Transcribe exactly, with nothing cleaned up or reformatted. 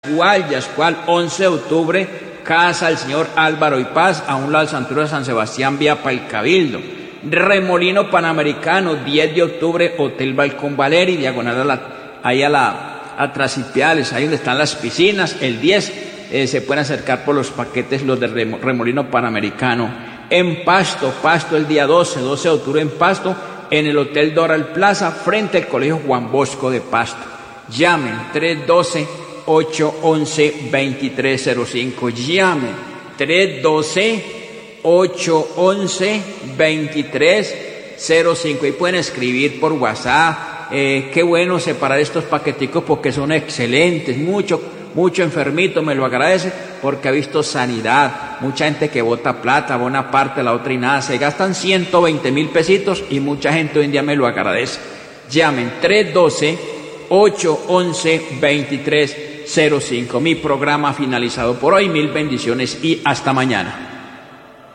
Guayas, cual once de octubre, Casa del Señor Álvaro y Paz, a un lado del Santuario de San Sebastián, vía para el Cabildo. Remolino Panamericano, diez de octubre, Hotel Balcón Valeri, diagonal a la, ahí a la, a Trasipiales, ahí donde están las piscinas. El diez, eh, se pueden acercar por los paquetes, los de Remolino Panamericano. En Pasto, Pasto el día doce, doce de octubre en Pasto, en el Hotel Doral Plaza, frente al Colegio Juan Bosco de Pasto. Llamen, tres doce, ocho once, veintitrés cero cinco. Llamen, tres doce, ocho once, veintitrés cero cinco. Y pueden escribir por WhatsApp. Eh, qué bueno separar estos paqueticos porque son excelentes. Mucho, mucho enfermito me lo agradece porque ha visto sanidad. Mucha gente que bota plata, buena parte, la otra y nada. Se gastan ciento veinte mil pesitos y mucha gente hoy en día me lo agradece. Llamen, tres doce, ocho once, veintitrés cero cinco. Mi programa finalizado por hoy. Mil bendiciones y hasta mañana.